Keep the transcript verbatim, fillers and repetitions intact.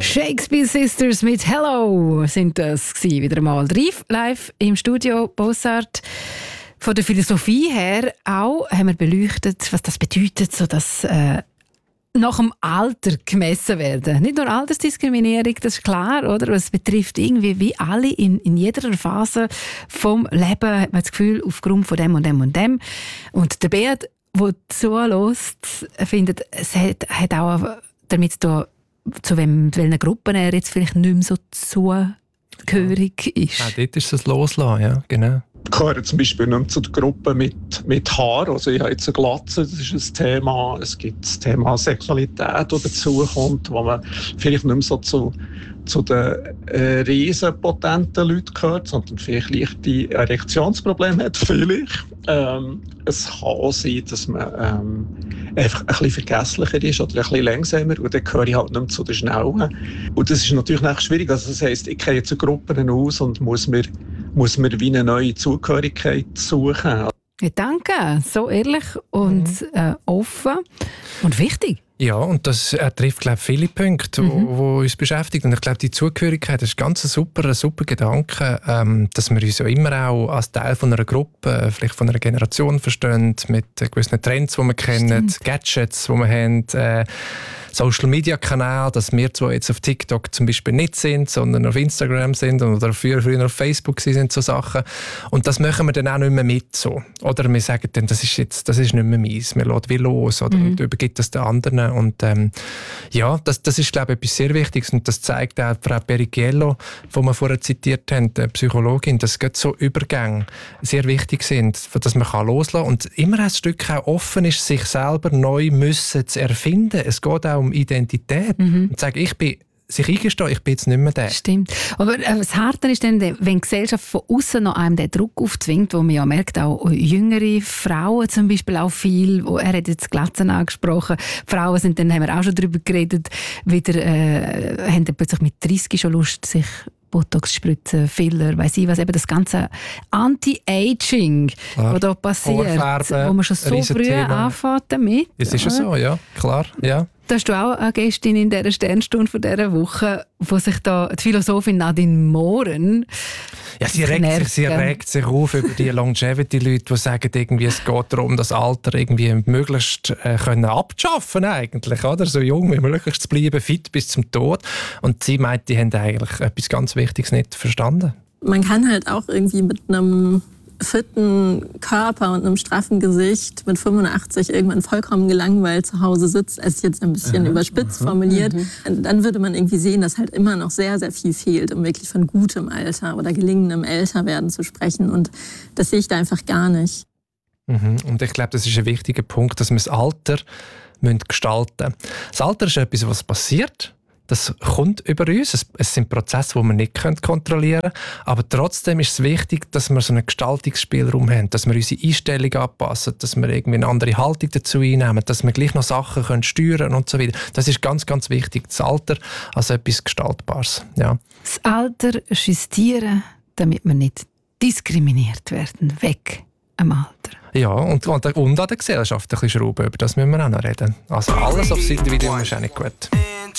Shakespeare Sisters mit Hello sind das gewesen. Wieder einmal live im Studio Bossart. Von der Philosophie her auch haben wir beleuchtet, was das bedeutet, so dass äh, nach dem Alter gemessen werden. Nicht nur Altersdiskriminierung, das ist klar, oder? Es betrifft irgendwie wie alle in, in jeder Phase vom Leben, hat man das Gefühl, aufgrund von dem und dem und dem. Und der Beat, der zuhört, findet, es hat, hat auch damit zu tun, zu wem, welchen Gruppen er jetzt vielleicht nicht mehr so zugehörig ist. Ja, dort ist es Loslassen, ja, genau. Ich gehöre zum Beispiel nicht mehr zu der Gruppe mit, mit Haar. Also ich habe jetzt eine Glatze, das ist ein Thema. Es gibt das Thema Sexualität, das dazukommt, wo man vielleicht nicht mehr so zu, zu den äh, riesenpotenten Leuten gehört, sondern vielleicht leichte Erektionsprobleme hat, vielleicht. Ähm, es kann auch sein, dass man ähm, einfach ein bisschen vergesslicher ist oder ein bisschen langsamer und dann gehöre ich halt nicht mehr zu den Schnellen. Und das ist natürlich nicht schwierig. Also das heisst, ich gehe zu Gruppen aus und muss mir muss man wie eine neue Zugehörigkeit suchen. Ja, danke, so ehrlich und mhm. äh, offen und wichtig. Ja, und das er trifft, glaube ich, viele Punkte, die mhm. uns beschäftigen. Und ich glaube, die Zugehörigkeit ist ganz ein super, ein super Gedanke, ähm, dass wir uns ja immer auch als Teil von einer Gruppe, vielleicht von einer Generation verstehen, mit gewissen Trends, die wir kennen, Stimmt. Gadgets, die wir haben, äh, Social-Media-Kanäle, dass wir zwar jetzt auf TikTok zum Beispiel nicht sind, sondern auf Instagram sind oder früher, früher auf Facebook sind, so Sachen. Und das machen wir dann auch nicht mehr mit so. Oder wir sagen dann, das ist jetzt, das ist nicht mehr meins, wir lassen wie los oder mhm. und übergibt das den anderen. Und ähm, ja, das, das ist, glaube ich, etwas sehr Wichtiges und das zeigt auch Frau Perichello, die wir vorher zitiert haben, die Psychologin, dass gerade so Übergänge sehr wichtig sind, dass man kann loslassen und immer ein Stück auch offen ist, sich selber neu müssen zu erfinden. Es geht auch um Identität. Mhm. Und sagen, ich bin sich eingestehen, ich bin jetzt nicht mehr der. Stimmt. Aber äh, das Harte ist dann, wenn die Gesellschaft von außen noch einem den Druck aufzwingt, wo man ja merkt, auch jüngere Frauen zum Beispiel auch viel, wo, er hat jetzt Glatzen angesprochen, Frauen sind, dann haben wir auch schon darüber geredet, wieder äh, haben dann plötzlich mit dreißig schon Lust, sich Botox spritzen, Filler, weiss ich was, eben das ganze Anti-Aging, was da passiert, Haarfarben, wo man schon so früh anfängt damit. Es ist ja so, ja, klar, ja. Da hast du auch eine Gästin in dieser Sternstunde von dieser Woche, wo sich da die Philosophin Nadine Mohren ja, sie regt sich, sie regt sich auf über die Longevity-Leute, die sagen, irgendwie, es geht darum, das Alter irgendwie möglichst äh, können abzuschaffen eigentlich, oder? So jung wie möglich zu bleiben, fit bis zum Tod. Und sie meint, die haben eigentlich etwas ganz Wichtiges nicht verstanden. Man kann halt auch irgendwie mit einem fitten Körper und einem straffen Gesicht mit fünfundachtzig irgendwann vollkommen gelangweilt zu Hause sitzt, es ist jetzt ein bisschen mhm. überspitzt formuliert, mhm. dann würde man irgendwie sehen, dass halt immer noch sehr, sehr viel fehlt, um wirklich von gutem Alter oder gelingendem Älterwerden zu sprechen. Und das sehe ich da einfach gar nicht. Mhm. Und ich glaube, das ist ein wichtiger Punkt, dass wir das Alter gestalten müssen. Das Alter ist etwas, was passiert. Das kommt über uns. Es, es sind Prozesse, die wir nicht kontrollieren können. Aber trotzdem ist es wichtig, dass wir so einen Gestaltungsspielraum haben, dass wir unsere Einstellung anpassen, dass wir irgendwie eine andere Haltung dazu einnehmen, dass wir gleich noch Sachen können steuern und so weiter. Das ist ganz, ganz wichtig. Das Alter als etwas Gestaltbares. Ja. Das Alter justieren, damit wir nicht diskriminiert werden. Weg am Alter. Ja, und, und, und an der Gesellschaft ein bisschen schrauben. Über das müssen wir auch noch reden. Also alles auf Seite Video ist auch nicht gut.